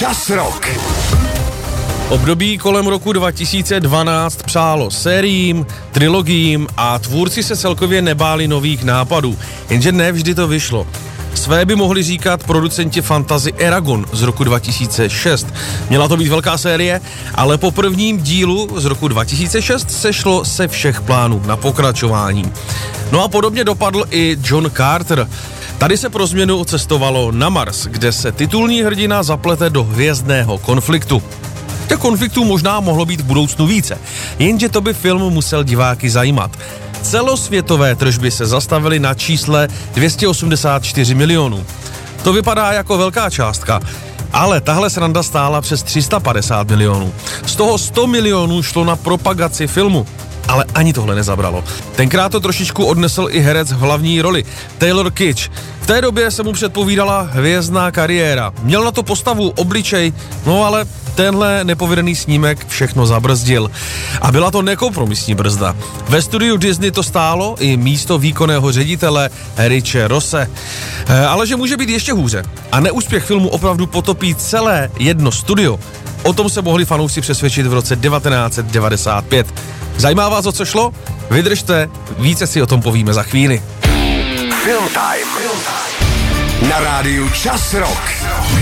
Čas Rock. Období kolem roku 2012 přálo sériím, trilogiím a tvůrci se celkově nebáli nových nápadů, jenže ne vždy to vyšlo. Své by mohli říkat producenti fantasy Eragon z roku 2006. Měla to být velká série, ale po prvním dílu z roku 2006 sešlo se všech plánů na pokračování. No a podobně dopadl i John Carter. Tady se pro změnu cestovalo na Mars, kde se titulní hrdina zaplete do hvězdného konfliktu. Těch konfliktů možná mohlo být v budoucnu více, jenže to by film musel diváky zajímat. Celosvětové tržby se zastavily na čísle 284 milionů. To vypadá jako velká částka, ale tahle sranda stála přes 350 milionů. Z toho 100 milionů šlo na propagaci filmu. Ale ani tohle nezabralo. Tenkrát to trošičku odnesl i herec v hlavní roli, Taylor Kitsch. V té době se mu předpovídala hvězdná kariéra. Měl na to postavu, obličej, no ale tenhle nepovedený snímek všechno zabrzdil. A byla to nekompromisní brzda. Ve studiu Disney to stálo i místo výkonného ředitele Riche Rosse. Ale že může být ještě hůře. A neúspěch filmu opravdu potopí celé jedno studio. O tom se mohli fanoušci přesvědčit v roce 1995. Zajímá vás, o co šlo? Vydržte, více si o tom povíme za chvíli. Film Time. Na rádiu Čas Rock.